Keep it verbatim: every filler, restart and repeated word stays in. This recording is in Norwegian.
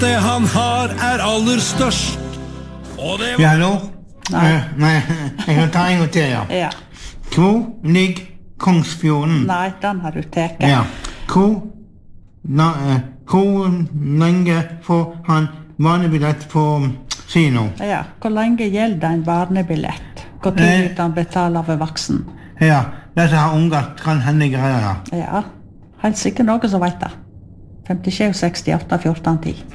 Det han har er aller størst. Og det var... Ja, hallo? Nei. Eh, nei, jeg kan ta en gang til, ja. Ja. Hvor ligger Kongsfjorden? Nei, den har du teket. Ja. Hvor, na, eh, hvor lenge får han barnebillett på kino? Ja. Hvor lenge gjelder en barnebillett? Hvor Eh. tid han betaler for voksen? Ja, dette har unger kan hende greier. Ja. Helt sikkert noen som vet det. femtisju sekstiåtte fjorten ti.